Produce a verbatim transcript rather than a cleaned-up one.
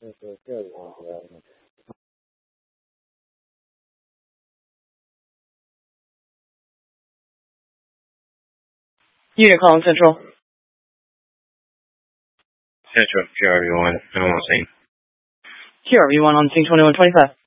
Unit calling Central. Central, Q R V one, twenty-one scene. Q R V one on scene twenty-one twenty-five.